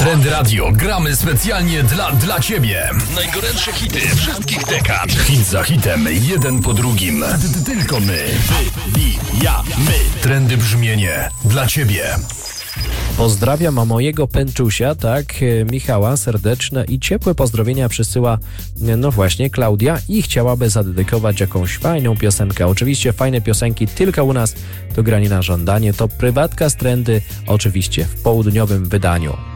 Trend Radio gramy specjalnie dla Ciebie. Najgorętsze hity wszystkich dekad. Hit za hitem, jeden po drugim. Tylko my wybijamy. Trendy brzmienie dla Ciebie. Pozdrawiam mojego Pęczusia, tak, Michała, serdeczne i ciepłe pozdrowienia przysyła, no właśnie, Klaudia i chciałaby zadedykować jakąś fajną piosenkę. Oczywiście fajne piosenki tylko u nas, to granie na żądanie, to prywatka z Trendy, oczywiście w południowym wydaniu.